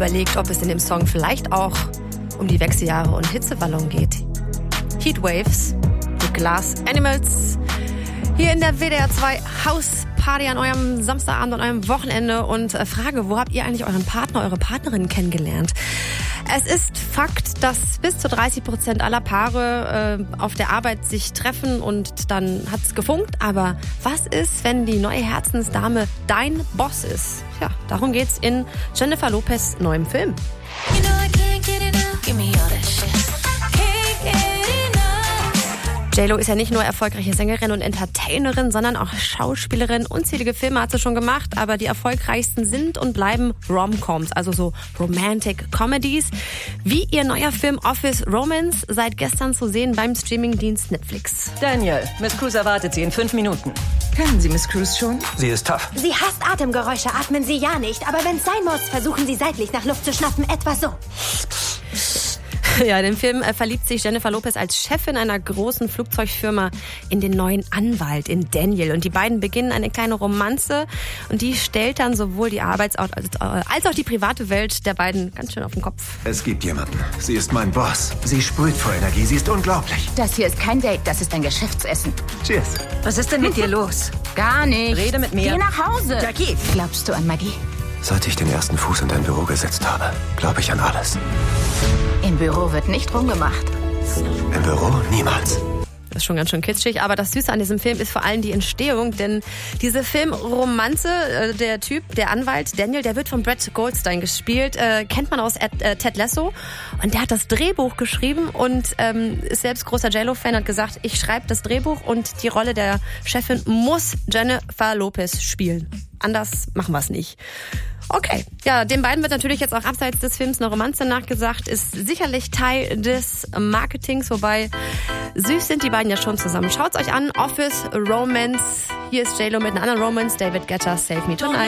überlegt, ob es in dem Song vielleicht auch um die Wechseljahre und Hitzewallung geht. Heatwaves, The Glass Animals, hier in der WDR 2 Hausparty an eurem Samstagabend, an eurem Wochenende. Und Frage, wo habt ihr eigentlich euren Partner, eure Partnerin kennengelernt? Es ist Fakt, dass bis zu 30% aller Paare auf der Arbeit sich treffen und dann hat's gefunkt. Aber was ist, wenn die neue Herzensdame dein Boss ist? Ja, darum geht's in Jennifer Lopez' neuem Film. J-Lo ist ja nicht nur erfolgreiche Sängerin und Entertainerin, sondern auch Schauspielerin. Unzählige Filme hat sie schon gemacht, aber die erfolgreichsten sind und bleiben Rom-Coms, also so Romantic Comedies. Wie ihr neuer Film Office Romance, seit gestern zu sehen beim Streamingdienst Netflix. Daniel, Miss Cruz erwartet Sie in 5 Minuten. Kennen Sie Miss Cruz schon? Sie ist tough. Sie hasst Atemgeräusche, atmen Sie ja nicht. Aber wenn es sein muss, versuchen Sie seitlich nach Luft zu schnappen, etwa so. Ja, in dem Film verliebt sich Jennifer Lopez als Chefin einer großen Flugzeugfirma in den neuen Anwalt, in Daniel. Und die beiden beginnen eine kleine Romanze und die stellt dann sowohl die Arbeitsort als auch die private Welt der beiden ganz schön auf den Kopf. Es gibt jemanden. Sie ist mein Boss. Sie sprüht vor Energie. Sie ist unglaublich. Das hier ist kein Date, das ist ein Geschäftsessen. Cheers. Was ist denn mit dir los? Gar nicht. Rede mit mir. Geh nach Hause. Jackie. Glaubst du an Magie? Seit ich den ersten Fuß in dein Büro gesetzt habe, glaube ich an alles. Im Büro wird nicht rumgemacht. Im Büro niemals. Das ist schon ganz schön kitschig, aber das Süße an diesem Film ist vor allem die Entstehung, denn diese Filmromanze, der Typ, der Anwalt Daniel, der wird von Brett Goldstein gespielt, kennt man aus Ted Lasso, und der hat das Drehbuch geschrieben und ist selbst großer J-Lo-Fan, hat gesagt, ich schreibe das Drehbuch und die Rolle der Chefin muss Jennifer Lopez spielen. Anders machen wir es nicht. Okay, ja, den beiden wird natürlich jetzt auch abseits des Films eine Romanze nachgesagt, ist sicherlich Teil des Marketings, wobei süß sind die beiden ja schon zusammen. Schaut's euch an, Office Romance, hier ist J-Lo mit einer anderen Romance, David Guetta, Save Me Tonight.